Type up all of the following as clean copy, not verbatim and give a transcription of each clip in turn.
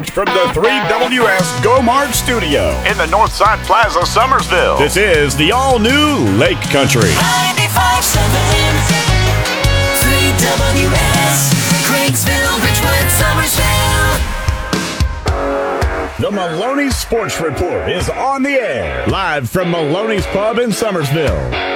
from the 3WS Go Mart studio in the Northside Plaza, Summersville. This is the all-new Lake Country. 95.7 3WS, Craigsville, Richwood, Summersville. The Maloney's Sports Report is on the air, live from Maloney's Pub in Summersville.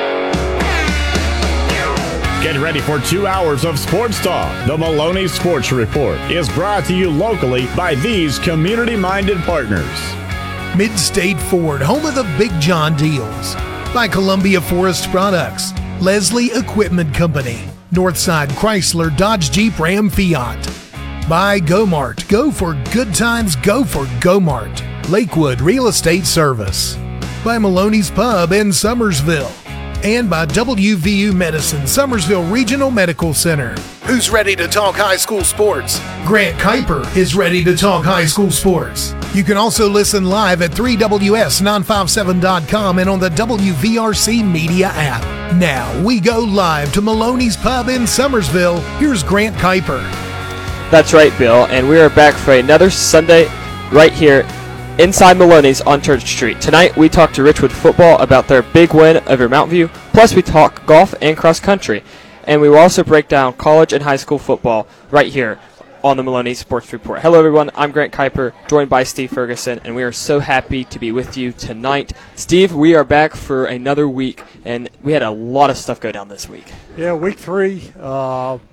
Get ready for 2 hours of sports talk. The Maloney's Sports Report is brought to you locally by these community-minded partners. Mid-State Ford, home of the Big John deals. By Columbia Forest Products, Leslie Equipment Company, Northside Chrysler, Dodge, Jeep, Ram, Fiat. By Go Mart, go for good times, go for Go Mart. Lakewood Real Estate Service. By Maloney's Pub in Summersville. And by WVU Medicine, Summersville Regional Medical Center. Who's ready to talk high school sports? Grant Kuiper is ready to talk high school sports. You can also listen live at 3WS957.com and on the WVRC Media app. Now we go live to Maloney's Pub in Summersville. Here's Grant Kuiper. That's right, Bill, and we are back for another Sunday right here inside Maloney's on Church Street. Tonight, we talk to Richwood football about their big win over Mountain View, plus we talk golf and cross country. And we will also break down college and high school football right here on the Maloney's Sports Report. Hello, everyone. I'm Grant Kuiper, joined by Steve Ferguson, and we are so happy to be with you tonight. Steve, we are back for another week, and we had a lot of stuff go down this week. Yeah, week 3.